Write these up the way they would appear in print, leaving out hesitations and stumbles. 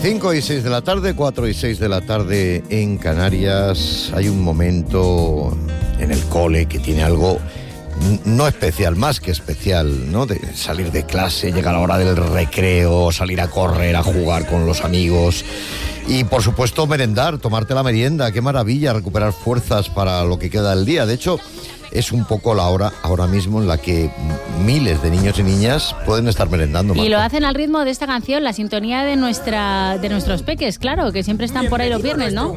5 y 6 de la tarde, 4 y 6 de la tarde en Canarias. Hay un momento en el cole que tiene algo no especial, más que especial, ¿no? De salir de clase, llegar a la hora del recreo, salir a correr, a jugar con los amigos y, por supuesto, merendar, tomarte la merienda. Qué maravilla recuperar fuerzas para lo que queda del día. De hecho, es un poco la hora ahora mismo en la que miles de niños y niñas pueden estar merendando. Marta. Y lo hacen al ritmo de esta canción, la sintonía de nuestros peques, claro, que siempre están por ahí los viernes, ¿no?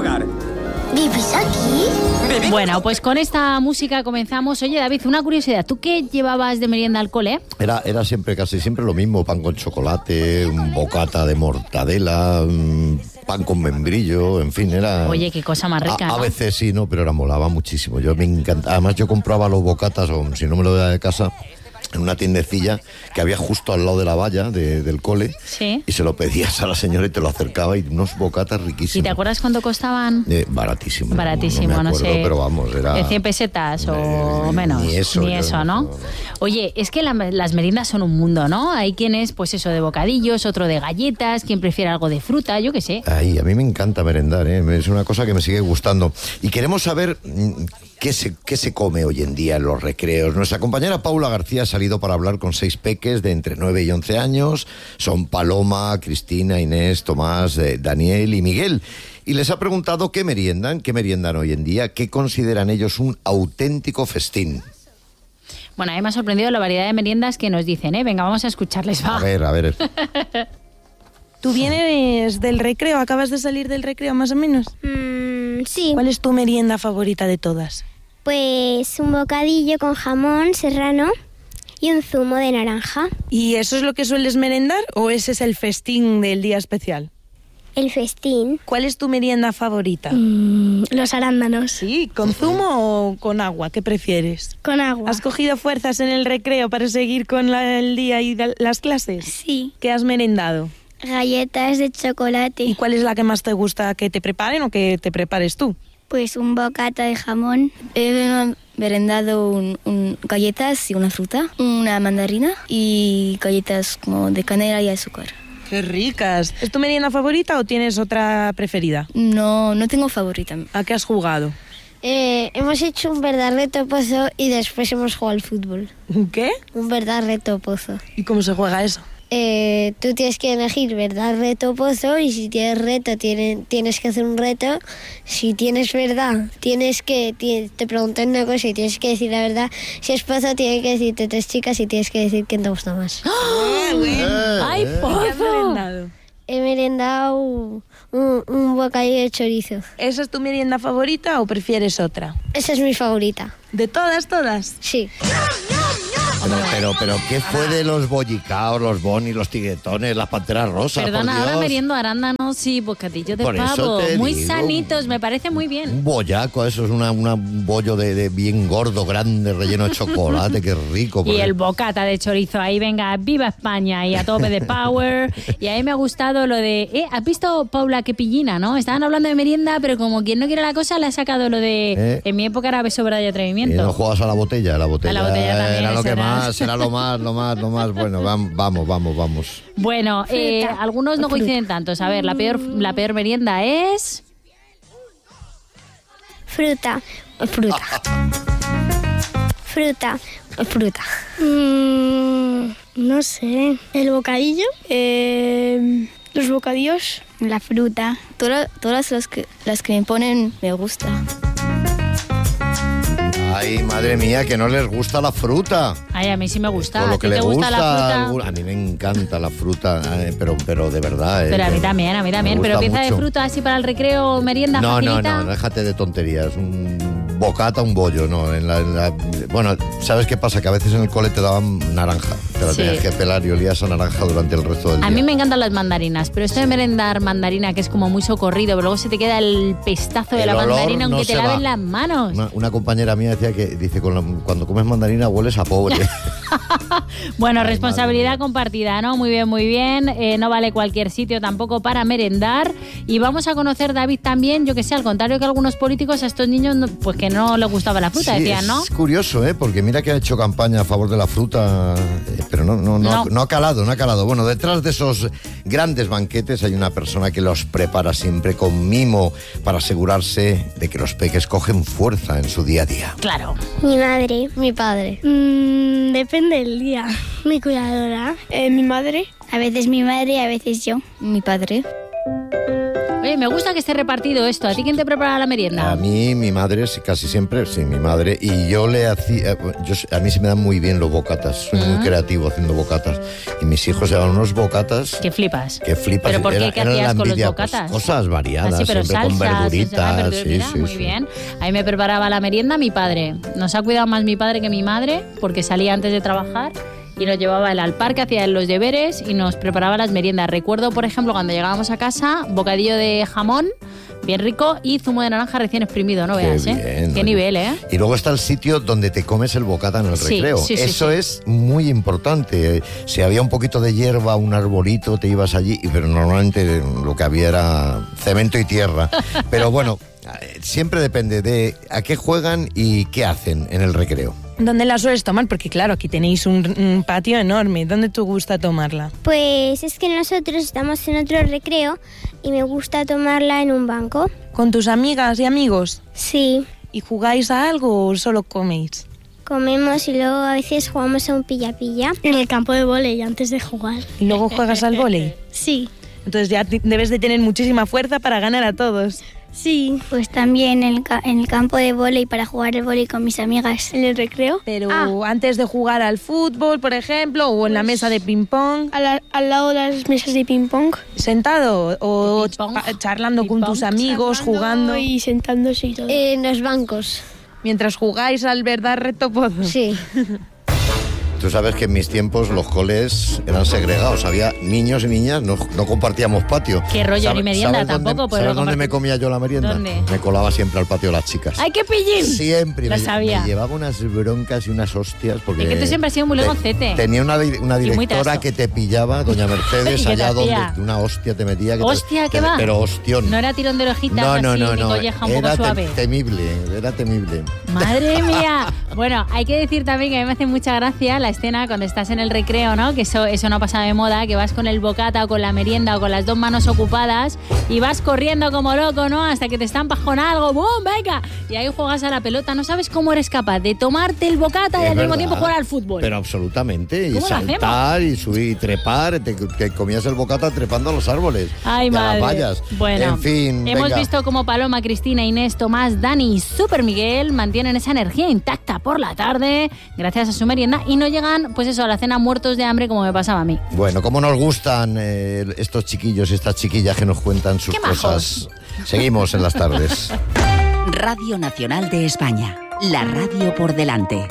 ¿Vives aquí? Bueno, pues con esta música comenzamos. Oye, David, una curiosidad. ¿Tú qué llevabas de merienda al cole? Era siempre, casi siempre lo mismo. Pan con chocolate, un bocata de mortadela, pan con membrillo, en fin, era... Oye, qué cosa más rica, ¿no? A veces sí, ¿no? Pero molaba muchísimo. Yo me encanta. Además, yo compraba los bocatas, o si no me lo daba de casa, en una tiendecilla que había justo al lado de la valla del cole. Sí. Y se lo pedías a la señora y te lo acercaba, y unos bocatas riquísimos. ¿Y te acuerdas cuánto costaban? Baratísimo. Baratísimo, no me acuerdo, sé. Pero vamos, era... ¿De 100 pesetas o menos? Ni eso, ¿no? Oye, es que las meriendas son un mundo, ¿no? Hay quien es, pues eso, de bocadillos, otro de galletas, quien prefiere algo de fruta, yo qué sé. Ay, a mí me encanta merendar, ¿eh? Es una cosa que me sigue gustando. Y queremos saber... ¿Qué se come hoy en día en los recreos? Nuestra compañera Paula García ha salido para hablar con 6 peques de entre 9 y 11 años. Son Paloma, Cristina, Inés, Tomás, Daniel y Miguel. Y les ha preguntado qué meriendan hoy en día, qué consideran ellos un auténtico festín. Bueno, a mí me ha sorprendido la variedad de meriendas que nos dicen, ¿eh? Venga, vamos a escucharles, va. A ver. ¿Tú vienes del recreo? ¿Acabas de salir del recreo, más o menos? Sí. ¿Cuál es tu merienda favorita de todas? Pues un bocadillo con jamón serrano y un zumo de naranja. ¿Y eso es lo que sueles merendar o ese es el festín del día especial? El festín. ¿Cuál es tu merienda favorita? Los arándanos. Sí, ¿con zumo o con agua? ¿Qué prefieres? Con agua. ¿Has cogido fuerzas en el recreo para seguir con el día y las clases? Sí. ¿Qué has merendado? Galletas de chocolate. ¿Y cuál es la que más te gusta que te preparen o que te prepares tú? Pues un bocata de jamón. He merendado galletas y una fruta, una mandarina y galletas como de canela y azúcar. ¡Qué ricas! ¿Es tu merienda favorita o tienes otra preferida? No tengo favorita. ¿A qué has jugado? Hemos hecho un verdad reto pozo y después hemos jugado al fútbol. ¿Qué? Un verdad reto pozo. ¿Y cómo se juega eso? Tú tienes que elegir verdad, reto, pozo, y si tienes reto tienes que hacer un reto. Si tienes verdad, te preguntan una cosa y tienes que decir la verdad. Si es pozo, tienes que decirte 3 chicas y tienes que decir quién te gusta más. ¡Ay, pozo! He merendado un bocadillo de chorizo. ¿Esa es tu merienda favorita o prefieres otra? Esa es mi favorita. ¿De todas? Sí. Pero ¿qué fue de los bollicaos, los bonis, los tiguetones, las panteras rosas? Perdona, por ahora Dios? meriendo arándanos y bocadillos de Por eso pavo. te Muy digo. sanitos, me parece muy bien. Un bollaco, eso es un bollo de bien gordo, grande, relleno de chocolate, qué rico. Y el bocata de chorizo, ahí venga, viva España y a tope de power. Y a mí me ha gustado lo de... ¿has visto Paula qué pillina, no? Estaban hablando de merienda, pero como quien no quiere la cosa, le ha sacado lo de... En mi época era beso, verdad y atrevimiento. Y no juegas a la botella, A la botella también, era lo que será. más, era lo más. Bueno, vamos. Bueno, algunos no coinciden tantos. A ver, la peor merienda es... Fruta. No sé. ¿El bocadillo? Los bocadillos. La fruta. Todas las que me ponen me gustan. Ay, madre mía, que no les gusta la fruta. Ay, a mí sí me gusta. Por lo ¿A que ti le te gusta la fruta? A mí me encanta la fruta, pero de verdad. Pero a mí también. Pero pieza de fruta así para el recreo, merienda facilita. No, déjate de tonterías. Un bocata, un bollo, no. Bueno, ¿sabes qué pasa? Que a veces en el cole te daban naranja. Te la tenías que pelar y olías a naranja durante el resto del día. A mí me encantan las mandarinas, pero esto de merendar mandarina, que es como muy socorrido, pero luego se te queda el pestazo de la mandarina aunque te laven las manos. Una compañera mía decía que cuando comes mandarina hueles a pobre. Bueno, responsabilidad compartida, ¿no? Muy bien. No vale cualquier sitio tampoco para merendar. Y vamos a conocer, David, también, yo que sé, al contrario que algunos políticos, a estos niños pues que no le gustaba la fruta, Sí, decían, ¿no? Es curioso, porque mira que ha hecho campaña a favor de la fruta, pero no ha calado. Bueno, detrás de esos grandes banquetes hay una persona que los prepara siempre con mimo para asegurarse de que los peques cogen fuerza en su día a día. Claro. Mi madre. Mi padre. Depende del día. Mi cuidadora. Mi madre. A veces mi madre, a veces yo. Mi padre. Oye, me gusta que esté repartido esto. ¿A ti quién te prepara la merienda? A mí, mi madre, casi siempre, sí, mi madre. Y yo le hacía... a mí se me dan muy bien los bocatas. Soy muy creativo haciendo bocatas. Y mis hijos llevan unos bocatas... Que flipas. Que flipas. ¿Pero por qué? ¿Qué hacías con los bocatas? Pues, cosas variadas, Así, pero siempre salsas, con verduritas. Sí, muy bien. Ahí me preparaba la merienda mi padre. Nos ha cuidado más mi padre que mi madre, porque salía antes de trabajar y nos llevaba él al parque, hacía él los deberes y nos preparaba las meriendas. Recuerdo, por ejemplo, cuando llegábamos a casa, bocadillo de jamón, bien rico, y zumo de naranja recién exprimido, no veas, bien, Qué nivel, Y luego está el sitio donde te comes el bocata en el recreo. Sí, Eso es muy importante. Si había un poquito de hierba, un arbolito, te ibas allí, pero normalmente lo que había era cemento y tierra. Pero bueno, siempre depende de a qué juegan y qué hacen en el recreo. ¿Dónde la sueles tomar? Porque claro, aquí tenéis un patio enorme. ¿Dónde te gusta tomarla? Pues es que nosotros estamos en otro recreo y me gusta tomarla en un banco. ¿Con tus amigas y amigos? Sí, ¿Y jugáis a algo o solo coméis? comemos y luego a veces jugamos a un pilla-pilla. En el campo de vóley antes de jugar. ¿Y luego juegas al vóley? Sí. Entonces ya debes de tener muchísima fuerza para ganar a todos. Sí. Pues también en el campo de vóley para jugar el vóley con mis amigas. En el recreo. Pero antes de jugar al fútbol, por ejemplo, o en la mesa de ping-pong. Al lado de las mesas de ping-pong. ¿Sentado o charlando con tus amigos, jugando? Y sentándose y todo. En los bancos. Mientras jugáis al verdad reto pozo. Sí. Tú sabes que en mis tiempos los coles eran segregados. Había niños y niñas, no compartíamos patio. Qué rollo, ni merienda tampoco. ¿Sabes dónde me comía yo la merienda? ¿Dónde? Me colaba siempre al patio de las chicas. ¡Ay, qué pillín! Siempre. Lo sabía. Me llevaba unas broncas y unas hostias. Porque Es que tú siempre has sido muy legoncete. Tenía una muy directora trasto. que te pillaba, doña Mercedes, ¿Y qué te allá donde hacía? una hostia te metía. ¿Hostia, qué va? Pero hostión. No era tirón de orejitas No. ni colleja un poco Era suave. era temible. ¡Madre mía! Bueno, hay que decir también que a mí me hace mucha gracia la escena cuando estás en el recreo, ¿no? Que eso no pasa de moda, que vas con el bocata o con la merienda o con las dos manos ocupadas y vas corriendo como loco, ¿no? Hasta que te estampas con algo, ¡bum! ¡Venga! Y ahí juegas a la pelota. No sabes cómo eres capaz de tomarte el bocata y al mismo tiempo jugar al fútbol. Pero absolutamente. Y ¿Cómo lo saltar y subir y trepar. Te comías el bocata trepando a los árboles. Ay, y a madre. las vallas. Bueno, en fin, hemos venga. visto cómo Paloma, Cristina, Inés, Tomás, Dani y Super Miguel mantienen esa energía intacta por la tarde gracias a su merienda y no llegan, pues eso, a la cena muertos de hambre como me pasaba a mí. Bueno, cómo nos gustan estos chiquillos y estas chiquillas que nos cuentan sus ¡Qué majos! cosas. Seguimos en las tardes. Radio Nacional de España, la radio por delante.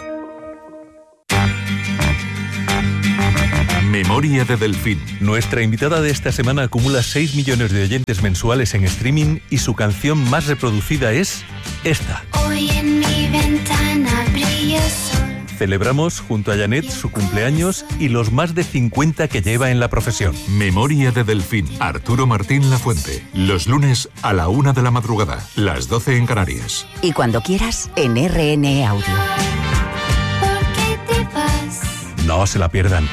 Memoria de Delfín. Nuestra invitada de esta semana acumula 6 millones de oyentes mensuales en streaming y su canción más reproducida es esta. Hoy en mi ventana brilla el sol. Celebramos junto a Janet su cumpleaños y los más de 50 que lleva en la profesión. Memoria de Delfín. Arturo Martín Lafuente. Los lunes a la 1 de la madrugada. Las 12 en Canarias. Y cuando quieras, en RN Audio. ¿Por qué te vas? No se la pierdan.